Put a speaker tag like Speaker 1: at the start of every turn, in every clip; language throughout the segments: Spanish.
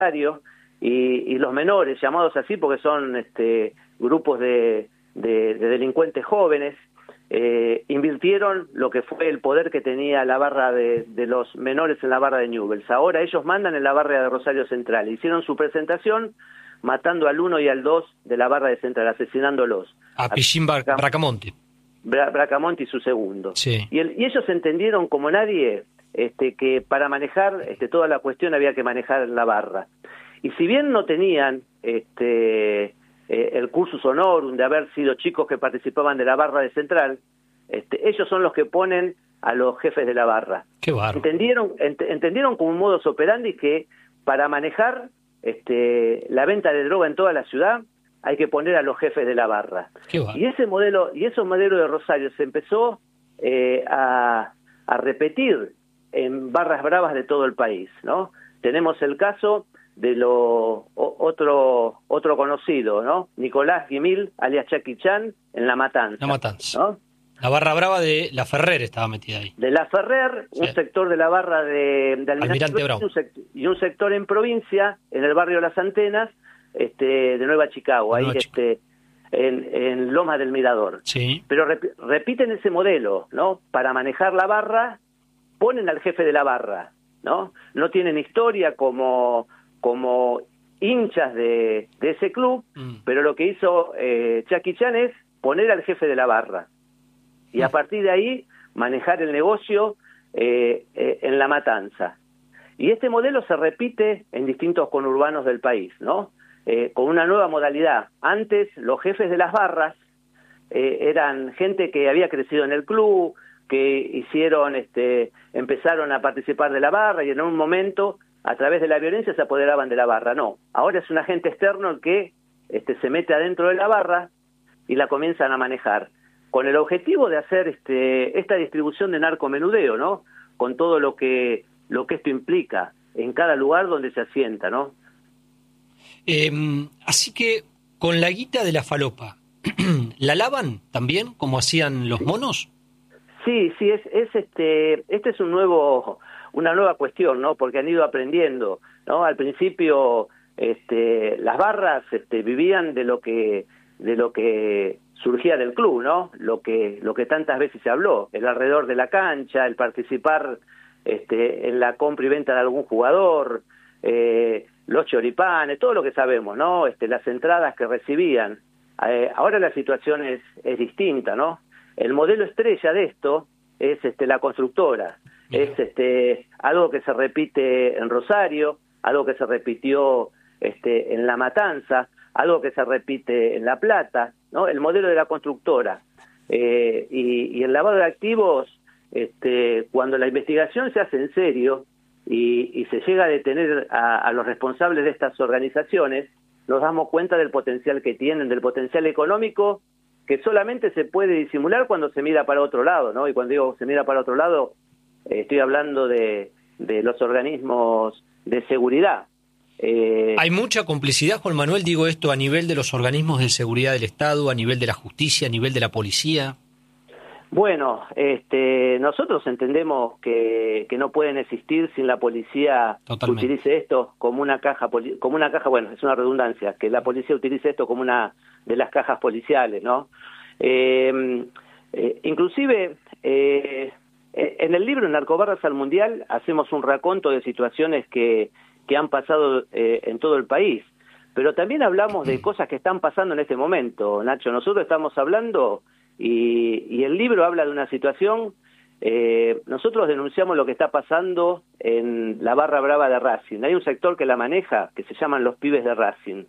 Speaker 1: y los menores, llamados así porque son grupos de delincuentes jóvenes, invirtieron lo que fue el poder que tenía la barra de los menores en la barra de Newell's. Ahora ellos mandan en la barra de Rosario Central. Hicieron su presentación matando al 1 y al 2 de la barra de Central, asesinándolos.
Speaker 2: A Pichín Bracamonte.
Speaker 1: Bracamonte y su segundo.
Speaker 2: Sí.
Speaker 1: Y ellos entendieron como nadie que para manejar toda la cuestión había que manejar la barra. Y si bien no tenían el cursus honorum de haber sido chicos que participaban de la barra de Central, ellos son los que ponen a los jefes de la barra.
Speaker 2: Qué bárbaro.
Speaker 1: Entendieron como un modus operandi que para manejar la venta de droga en toda la ciudad hay que poner a los jefes de la barra. Y ese modelo de Rosario se empezó a repetir en barras bravas de todo el país, ¿no? Tenemos el caso de otro conocido, ¿no? Nicolás Guimil, alias Jackie Chan, en La Matanza.
Speaker 2: La Matanza.
Speaker 1: ¿No?
Speaker 2: La barra brava de La Ferrer estaba metida ahí.
Speaker 1: De La Ferrer, sí. Un sector de la barra de
Speaker 2: Almirante Brown.
Speaker 1: Y un sector en provincia, en el barrio Las Antenas, de Nueva Chicago, ahí en Lomas del Mirador.
Speaker 2: Sí.
Speaker 1: Pero repiten ese modelo, ¿no? Para manejar la barra, ponen al jefe de la barra, ¿no? No tienen historia como hinchas de ese club, pero lo que hizo Jackie Chan es poner al jefe de la barra. Y a partir de ahí, manejar el negocio en La Matanza. Y este modelo se repite en distintos conurbanos del país, ¿no? Con una nueva modalidad. Antes, los jefes de las barras eran gente que había crecido en el club, que empezaron a participar de la barra y en un momento, a través de la violencia, se apoderaban de la barra. No, ahora es un agente externo el que se mete adentro de la barra y la comienzan a manejar, con el objetivo de hacer esta distribución de narcomenudeo, ¿no? Con todo lo que esto implica en cada lugar donde se asienta, ¿no?
Speaker 2: Así que, con la guita de la falopa, ¿la lavan también, como hacían los monos?
Speaker 1: Sí, este es una nueva cuestión, ¿no? Porque han ido aprendiendo, ¿no? Al principio, las barras vivían de lo que surgía del club, ¿no? Lo que tantas veces se habló, el alrededor de la cancha, el participar en la compra y venta de algún jugador, los choripanes, todo lo que sabemos, ¿no? Las entradas que recibían. Ahora la situación es distinta, ¿no? El modelo estrella de esto es la constructora. Es algo que se repite en Rosario, algo que se repitió en La Matanza, algo que se repite en La Plata, ¿no? El modelo de la constructora. Y el lavado de activos, cuando la investigación se hace en serio y se llega a detener a los responsables de estas organizaciones, nos damos cuenta del potencial que tienen, del potencial económico, que solamente se puede disimular cuando se mira para otro lado, ¿no? Y cuando digo se mira para otro lado, estoy hablando de los organismos de seguridad.
Speaker 2: Hay mucha complicidad, Juan Manuel, digo esto a nivel de los organismos de seguridad del Estado, a nivel de la justicia, a nivel de la policía.
Speaker 1: Bueno, nosotros entendemos que no pueden existir sin la policía.
Speaker 2: Totalmente.
Speaker 1: Que utilice esto como una caja, bueno, es una redundancia, que la policía utilice esto como una de las cajas policiales, ¿no? Inclusive, en el libro Narcobarras al Mundial hacemos un raconto de situaciones que han pasado en todo el país, pero también hablamos de cosas que están pasando en este momento, Nacho. Nosotros estamos hablando y el libro habla de una situación. Nosotros denunciamos lo que está pasando en la barra brava de Racing. Hay un sector que la maneja, que se llaman los pibes de Racing.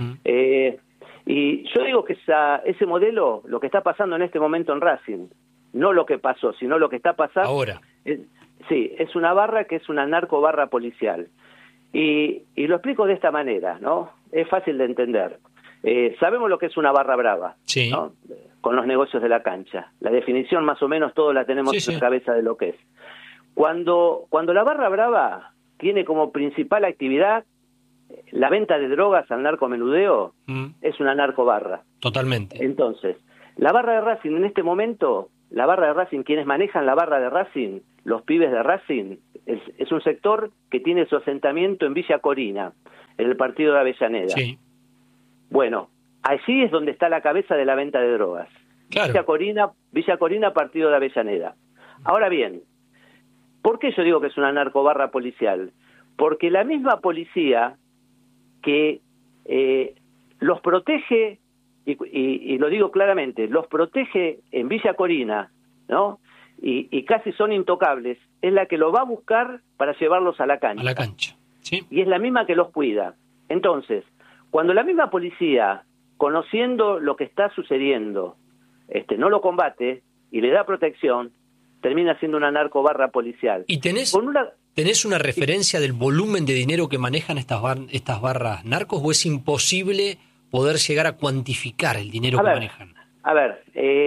Speaker 1: Y yo digo que ese modelo, lo que está pasando en este momento en Racing, no lo que pasó, sino lo que está pasando
Speaker 2: ahora.
Speaker 1: Sí, es una barra que es una narcobarra policial. Y lo explico de esta manera, ¿no? Es fácil de entender. Sabemos lo que es una barra brava,
Speaker 2: sí,
Speaker 1: ¿no? Con los negocios de la cancha. La definición más o menos todos la tenemos en la cabeza de lo que es. Cuando la barra brava tiene como principal actividad la venta de drogas al narcomenudeo, es una narcobarra.
Speaker 2: Totalmente.
Speaker 1: Entonces, la barra de Racing en este momento, la barra de Racing, quienes manejan la barra de Racing, los pibes de Racing, es un sector que tiene su asentamiento en Villa Corina, en el partido de Avellaneda.
Speaker 2: Sí.
Speaker 1: Bueno, allí es donde está la cabeza de la venta de drogas.
Speaker 2: Claro.
Speaker 1: Villa Corina, partido de Avellaneda. Ahora bien, ¿por qué yo digo que es una narcobarra policial? Porque la misma policía que los protege, y lo digo claramente, los protege en Villa Corina, ¿no? Y casi son intocables, es la que los va a buscar para llevarlos a la cancha.
Speaker 2: A la cancha, sí.
Speaker 1: Y es la misma que los cuida. Entonces, cuando la misma policía, conociendo lo que está sucediendo, no lo combate y le da protección, termina siendo una narcobarra policial.
Speaker 2: ¿Y tenés una referencia del volumen de dinero que manejan estas barras narcos, o es imposible poder llegar a cuantificar el dinero que manejan?
Speaker 1: A ver,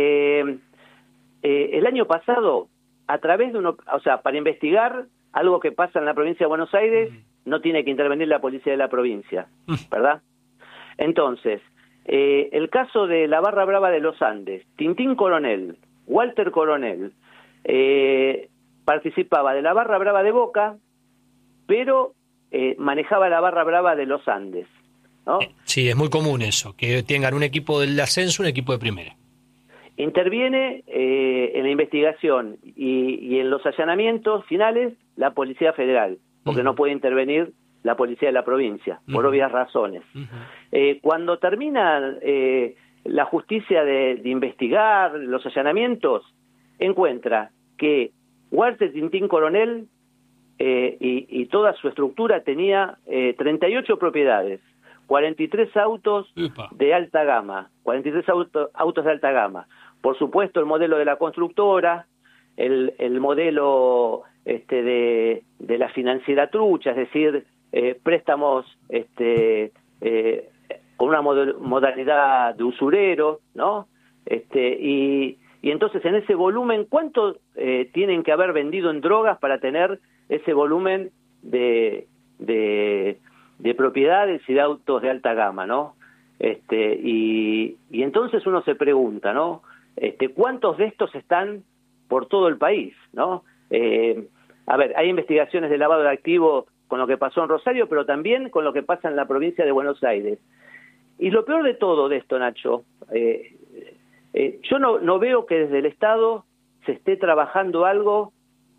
Speaker 1: el año pasado, a través de para investigar algo que pasa en la provincia de Buenos Aires, no tiene que intervenir la policía de la provincia, ¿verdad? Entonces, el caso de la Barra Brava de los Andes, Tintín Coronel, Walter Coronel, participaba de la Barra Brava de Boca, pero manejaba la Barra Brava de los Andes, ¿no?
Speaker 2: Sí, es muy común eso, que tengan un equipo del ascenso, un equipo de primera.
Speaker 1: Interviene en la investigación y en los allanamientos finales la Policía Federal, porque no puede intervenir la Policía de la provincia, por obvias razones. Cuando termina la justicia de investigar los allanamientos, encuentra que Walter Tintín Coronel y toda su estructura tenía 38 propiedades, 43 autos de alta gama, 43 autos de alta gama. Por supuesto, el modelo de la constructora, el modelo de la financiera trucha, es decir, préstamos con una modalidad de usurero, ¿no? Y entonces en ese volumen, ¿cuánto tienen que haber vendido en drogas para tener ese volumen de propiedades y de autos de alta gama, ¿no? Y entonces uno se pregunta, ¿no? ¿Cuántos de estos están por todo el país, ¿no? A ver, hay investigaciones de lavado de activos con lo que pasó en Rosario, pero también con lo que pasa en la provincia de Buenos Aires. Y lo peor de todo de esto, Nacho, yo no veo que desde el Estado se esté trabajando algo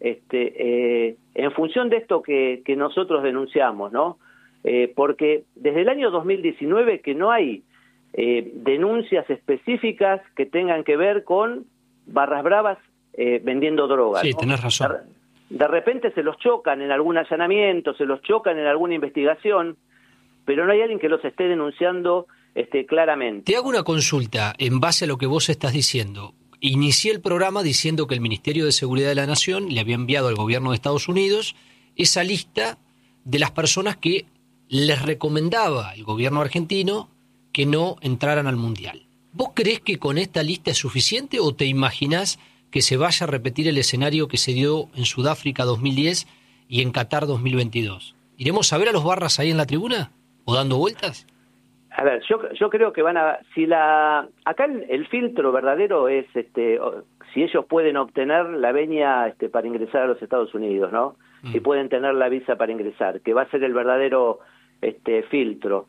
Speaker 1: en función de esto que nosotros denunciamos, ¿no? Porque desde el año 2019 que no hay denuncias específicas que tengan que ver con barras bravas vendiendo drogas.
Speaker 2: Sí,
Speaker 1: ¿no?
Speaker 2: tenés razón.
Speaker 1: De repente se los chocan en algún allanamiento, se los chocan en alguna investigación, pero no hay alguien que los esté denunciando claramente.
Speaker 2: Te hago una consulta en base a lo que vos estás diciendo. Inicié el programa diciendo que el Ministerio de Seguridad de la Nación le había enviado al gobierno de Estados Unidos esa lista de las personas que les recomendaba el gobierno argentino que no entraran al Mundial. ¿Vos creés que con esta lista es suficiente o te imaginás que se vaya a repetir el escenario que se dio en Sudáfrica 2010 y en Qatar 2022? ¿Iremos a ver a los barras ahí en la tribuna o dando vueltas?
Speaker 1: A ver, yo creo que van a... Acá el filtro verdadero es si ellos pueden obtener la venia para ingresar a los Estados Unidos, ¿no? Si pueden tener la visa para ingresar, que va a ser el verdadero filtro.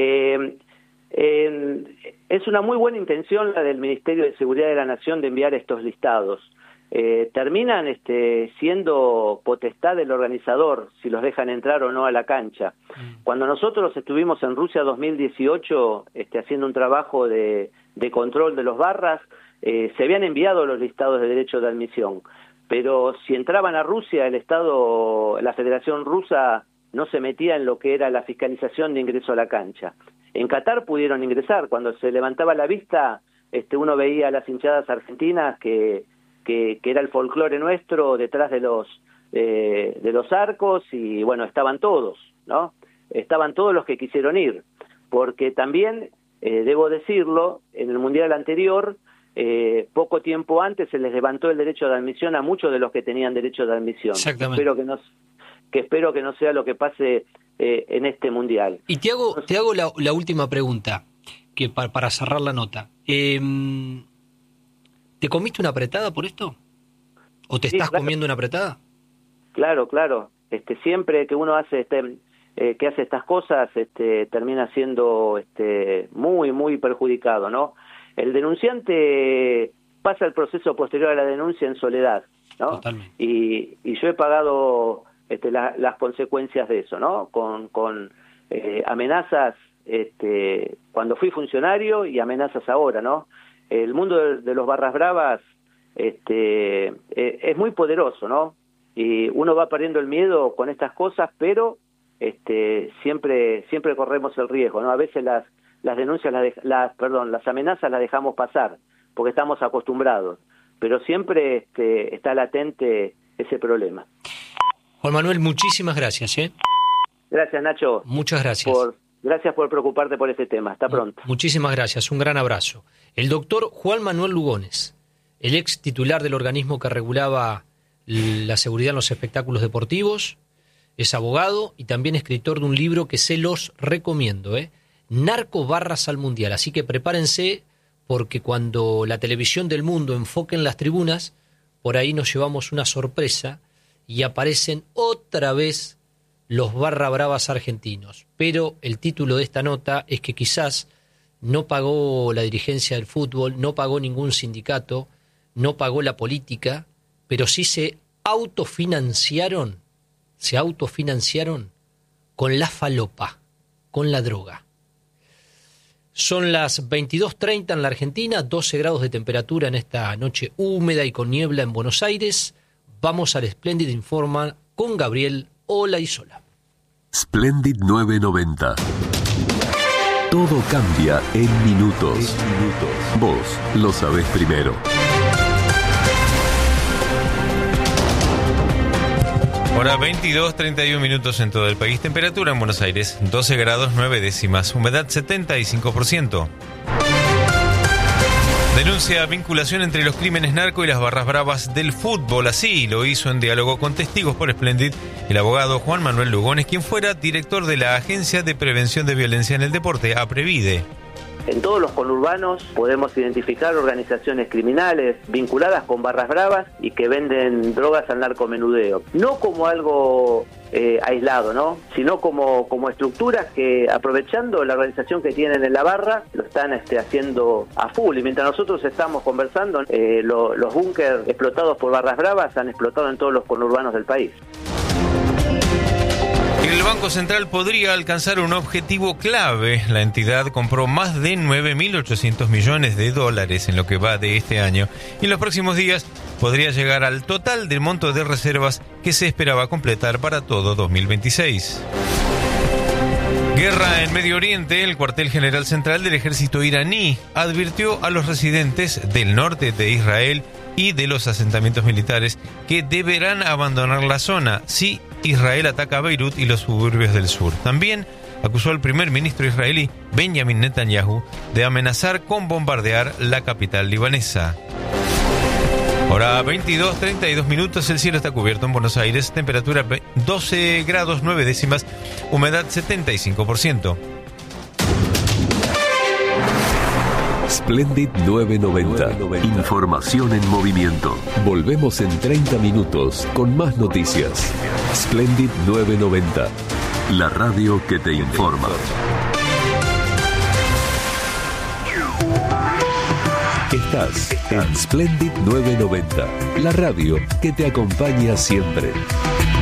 Speaker 1: Es una muy buena intención la del Ministerio de Seguridad de la Nación de enviar estos listados. Terminan siendo potestad del organizador si los dejan entrar o no a la cancha. Cuando nosotros estuvimos en Rusia 2018 haciendo un trabajo de control de los barras, se habían enviado los listados de derecho de admisión, pero si entraban a Rusia, la Federación Rusa no se metía en lo que era la fiscalización de ingreso a la cancha. En Qatar pudieron ingresar. Cuando se levantaba la vista, uno veía a las hinchadas argentinas que era el folclore nuestro detrás de los arcos, y bueno, estaban todos, ¿no? Estaban todos los que quisieron ir, porque también, debo decirlo, en el Mundial anterior, poco tiempo antes se les levantó el derecho de admisión a muchos de los que tenían derecho de admisión.
Speaker 2: Exactamente.
Speaker 1: Espero que no sea lo que pase en este Mundial.
Speaker 2: Y te hago la última pregunta, que para cerrar la nota. ¿Te comiste una apretada por esto? ¿O te estás comiendo una apretada?
Speaker 1: Claro. Siempre que uno hace que hace estas cosas, termina siendo muy, muy perjudicado, ¿no? El denunciante pasa el proceso posterior a la denuncia en soledad, ¿no?
Speaker 2: Totalmente.
Speaker 1: Y yo he pagado las consecuencias de eso, ¿no? Con amenazas cuando fui funcionario y amenazas ahora, ¿no? El mundo de los barras bravas es muy poderoso, ¿no? Y uno va perdiendo el miedo con estas cosas, pero siempre corremos el riesgo, ¿no? A veces las denuncias, las amenazas las dejamos pasar porque estamos acostumbrados, pero siempre está latente ese problema.
Speaker 2: Juan Manuel, muchísimas gracias, ¿eh?
Speaker 1: Gracias, Nacho.
Speaker 2: Muchas gracias.
Speaker 1: Gracias por preocuparte por este tema. Hasta pronto.
Speaker 2: Muchísimas gracias. Un gran abrazo. El doctor Juan Manuel Lugones, el ex titular del organismo que regulaba la seguridad en los espectáculos deportivos, es abogado y también escritor de un libro que se los recomiendo, Narco Barras al Mundial. Así que prepárense, porque cuando la televisión del mundo enfoque en las tribunas, por ahí nos llevamos una sorpresa y aparecen otra vez los barra bravas argentinos. Pero el título de esta nota es que quizás no pagó la dirigencia del fútbol, no pagó ningún sindicato, no pagó la política, pero sí se autofinanciaron con la falopa, con la droga. Son las 22:30 en la Argentina, 12 grados de temperatura en esta noche húmeda y con niebla en Buenos Aires. Vamos al Splendid Informa con Gabriel Olaizola.
Speaker 3: Splendid 990. Todo cambia en minutos. Vos lo sabés primero.
Speaker 4: Hora 22:31 minutos en todo el país. Temperatura en Buenos Aires 12 grados 9 décimas. Humedad 75%. Denuncia vinculación entre los crímenes narco y las barras bravas del fútbol. Así lo hizo en diálogo con testigos por Splendid el abogado Juan Manuel Lugones, quien fuera director de la Agencia de Prevención de Violencia en el Deporte, APREVIDE.
Speaker 1: En todos los conurbanos podemos identificar organizaciones criminales vinculadas con barras bravas y que venden drogas al narcomenudeo. No como algo aislado, ¿no? Sino como estructuras que, aprovechando la organización que tienen en la barra, lo están haciendo a full. Y mientras nosotros estamos conversando, los búnkers explotados por barras bravas han explotado en todos los conurbanos del país.
Speaker 4: El Banco Central podría alcanzar un objetivo clave. La entidad compró más de 9.800 millones de dólares en lo que va de este año y en los próximos días podría llegar al total del monto de reservas que se esperaba completar para todo 2026. Guerra en Medio Oriente. El cuartel general central del ejército iraní advirtió a los residentes del norte de Israel y de los asentamientos militares que deberán abandonar la zona si Israel ataca a Beirut y los suburbios del sur. También acusó al primer ministro israelí Benjamin Netanyahu de amenazar con bombardear la capital libanesa. Hora 22:32 minutos, el cielo está cubierto en Buenos Aires, temperatura 12 grados 9 décimas, humedad 75%.
Speaker 3: Splendid 990. Información en movimiento. Volvemos en 30 minutos con más noticias. Splendid 990. La radio que te informa. Estás en Splendid 990. La radio que te acompaña siempre.